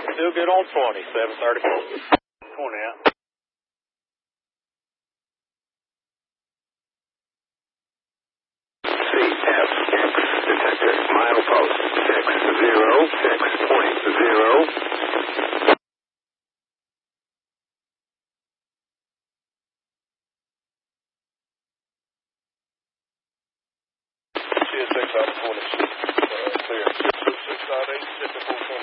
Still good on 20, 734. 20 out. CFX detected. Milepost 606.0. CSX out of 26. Clear. 6.8, 54.